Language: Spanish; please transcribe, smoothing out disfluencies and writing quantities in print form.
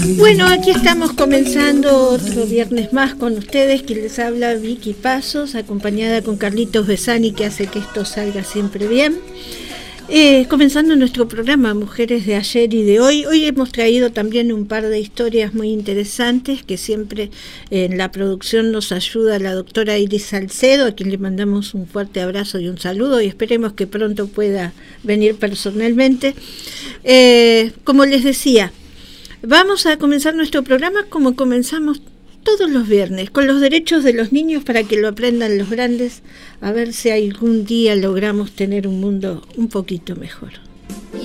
Bueno, aquí estamos comenzando otro viernes más con ustedes, que les habla Vicky Pasos, acompañada con Carlitos Besani, que hace que esto salga siempre bien. Comenzando nuestro programa Mujeres de Ayer y de Hoy. Hoy hemos traído también un par de historias muy interesantes que siempre en la producción nos ayuda la doctora Iris Salcedo, a quien le mandamos un fuerte abrazo y un saludo y esperemos que pronto pueda venir personalmente. Como les decía, vamos a comenzar nuestro programa como comenzamos todos los viernes, con los derechos de los niños para que lo aprendan los grandes, a ver si algún día logramos tener un mundo un poquito mejor.